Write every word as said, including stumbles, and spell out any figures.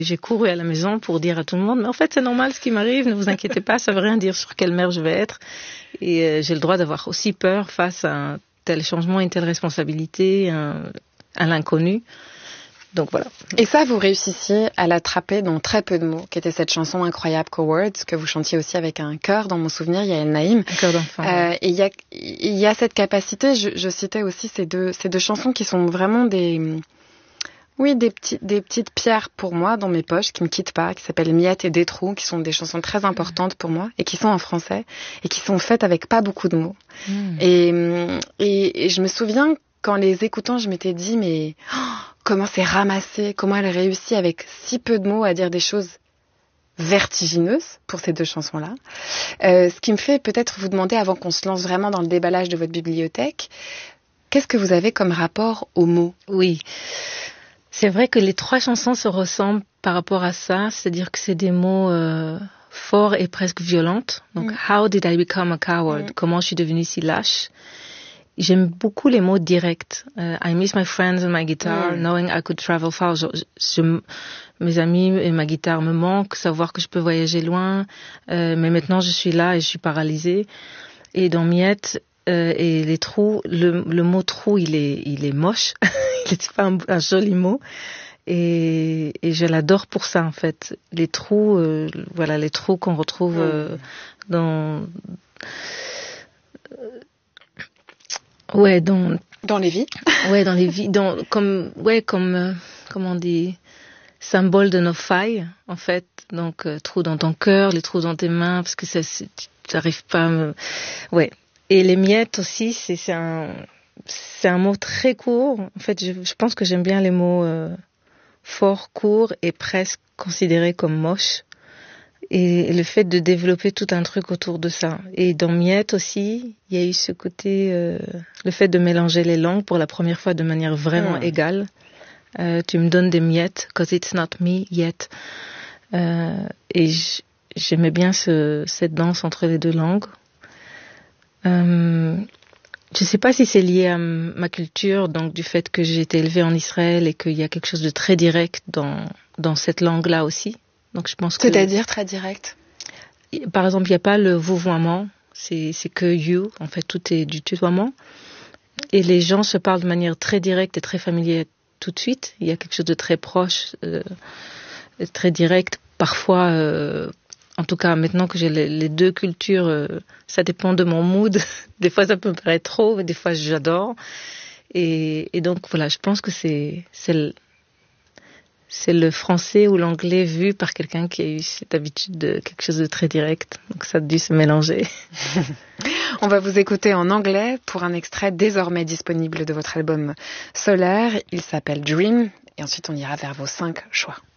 J'ai couru à la maison pour dire à tout le monde, mais en fait c'est normal ce qui m'arrive, ne vous inquiétez pas, ça veut rien dire sur quelle mère je vais être. Et euh, j'ai le droit d'avoir aussi peur face à un tel changement, une telle responsabilité, un, à l'inconnu. Donc voilà. Et ça, vous réussissiez à l'attraper dans très peu de mots, qui était cette chanson incroyable Cowards, que vous chantiez aussi avec un chœur, dans mon souvenir, Yael Naïm. Un chœur d'enfant. Euh, et il y a, il y a cette capacité, je, je citais aussi ces deux, ces deux chansons qui sont vraiment des, oui, des, petits, des petites pierres pour moi dans mes poches, qui me quittent pas, qui s'appellent Miettes et des trous, qui sont des chansons très importantes pour moi, et qui sont en français, et qui sont faites avec pas beaucoup de mots. Mm. Et, et, et je me souviens qu'en les écoutant, je m'étais dit, mais oh, comment c'est ramassé, comment elle réussit avec si peu de mots à dire des choses vertigineuses pour ces deux chansons-là. Euh, ce qui me fait peut-être vous demander, avant qu'on se lance vraiment dans le déballage de votre bibliothèque, qu'est-ce que vous avez comme rapport aux mots ? Oui, c'est vrai que les trois chansons se ressemblent par rapport à ça, c'est-à-dire que c'est des mots euh, forts et presque violents. Donc, mm. How did I become a coward ? Mm. Comment je suis devenue si lâche ? J'aime beaucoup les mots directs. Uh, I miss my friends and my guitar, mm. knowing I could travel far. Je, je, mes amis et ma guitare me manquent, savoir que je peux voyager loin. Euh, mais maintenant, je suis là et je suis paralysée. Et dans Miettes euh, et les trous, le, le mot trou, il est, il est moche. Il est pas un, un joli mot. Et, et je l'adore pour ça, en fait. Les trous, euh, voilà, les trous qu'on retrouve euh, dans... Ouais, dans dans les vies. Ouais, dans les vies, dans comme ouais comme euh, comment on dit, symbole de nos failles en fait. Donc euh, trous dans ton cœur, les trous dans tes mains, parce que ça, tu n'arrives pas. À me... Ouais. Et les miettes aussi, c'est c'est un c'est un mot très court. En fait, je, je pense que j'aime bien les mots euh, forts, courts et presque considérés comme moches. Et le fait de développer tout un truc autour de ça. Et dans Miettes aussi, il y a eu ce côté, euh, le fait de mélanger les langues pour la première fois de manière vraiment mmh. égale. Euh, tu me donnes des miettes, cause it's not me yet. Euh, et j'aimais bien ce, cette danse entre les deux langues. Euh, je ne sais pas si c'est lié à ma culture, donc du fait que j'ai été élevée en Israël et qu'il y a quelque chose de très direct dans, dans cette langue-là aussi. Donc je pense que c'est-à-dire très direct. Par exemple, il n'y a pas le vouvoiement, c'est c'est que you, en fait tout est du tutoiement et les gens se parlent de manière très directe et très familière tout de suite. Il y a quelque chose de très proche, euh, très direct. Parfois, euh, en tout cas maintenant que j'ai les, les deux cultures, euh, ça dépend de mon mood. Des fois ça peut me paraître trop, mais des fois j'adore. Et, et donc voilà, je pense que c'est c'est le, c'est le français ou l'anglais vu par quelqu'un qui a eu cette habitude de quelque chose de très direct. Donc ça a dû se mélanger. On va vous écouter en anglais pour un extrait désormais disponible de votre album Solaire. Il s'appelle Dream. Et ensuite on ira vers vos cinq choix.